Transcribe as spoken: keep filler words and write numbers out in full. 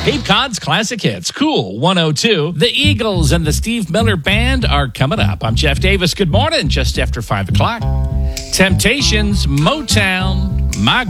Cape Cod's classic hits, Cool one oh two. The Eagles and the Steve Miller Band are coming up. I'm Jeff Davis. Good morning, just after five o'clock. Temptations, Motown, My